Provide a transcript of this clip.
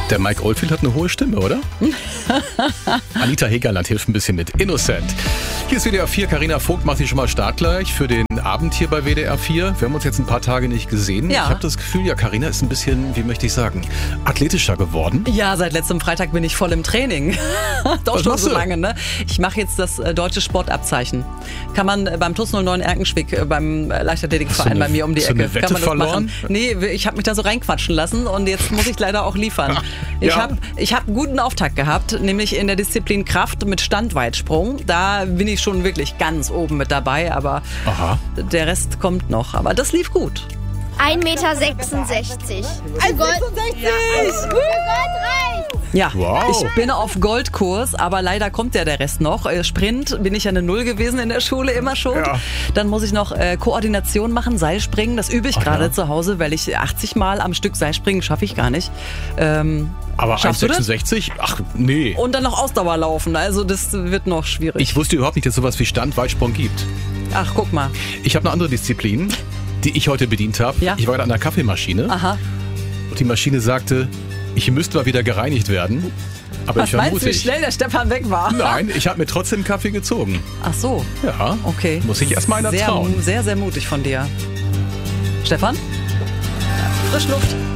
Der Mike Oldfield hat eine hohe Stimme, oder? Anita Hegerland hilft ein bisschen mit. Innocent. Hier ist WDR 4. Carina Vogt macht sich schon mal startgleich für den Abend hier bei WDR 4. Wir haben uns jetzt ein paar Tage nicht gesehen. Ja. Ich habe das Gefühl, ja, Carina ist ein bisschen, wie möchte ich sagen, athletischer geworden. Ja, seit letztem Freitag bin ich voll im Training. Doch Was schon machst so du? lange, ne? Ich mache jetzt das deutsche Sportabzeichen. Kann man beim TuS 09 Erkenschwick, beim Leichtathletikverein bei mir um die hast du Ecke. eine Wette Kann man das verloren? machen? Nee, ich habe mich da so reinquatschen lassen und jetzt muss ich leider auch liefern. Ich Ja. hab einen guten Auftakt gehabt, nämlich in der Disziplin Kraft mit Standweitsprung. Da bin ich schon wirklich ganz oben mit dabei, aber Aha. der Rest kommt noch. Aber das lief gut. 1,66 Meter. 1,66 Gold reicht. Ja, Wow. Ich bin auf Goldkurs, aber leider kommt ja der Rest noch. Sprint bin ich ja eine Null gewesen in der Schule immer schon. Ja. Dann muss ich noch Koordination machen, Seilspringen. Das übe ich gerade ja. zu Hause, weil ich 80 Mal am Stück Seilspringen schaffe ich gar nicht. Aber Schaffst du das? 1,66? Ach, nee. Und dann noch Ausdauer laufen. Also das wird noch schwierig. Ich wusste überhaupt nicht, dass es sowas wie Standweitsprung gibt. Ach, guck mal. Ich habe eine andere Disziplin, die ich heute bedient habe. Ja. Ich war gerade an der Kaffeemaschine Aha. und die Maschine sagte, ich müsste mal wieder gereinigt werden. Aber Was ich war meinst du, wie mutig. schnell der Stefan weg war? Nein, ich habe mir trotzdem Kaffee gezogen. Ach so. Ja, Okay. muss ich erst mal einer sehr, trauen. sehr, sehr mutig von dir. Stefan? Frischluft.